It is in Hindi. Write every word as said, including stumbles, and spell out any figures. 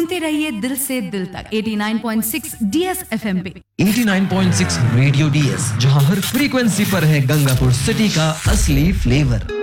सुनते रहिए दिल से दिल तक eighty-nine point six D S F M पे eighty-nine point six radio D S, जहां हर फ्रीक्वेंसी पर है गंगापुर सिटी का असली फ्लेवर।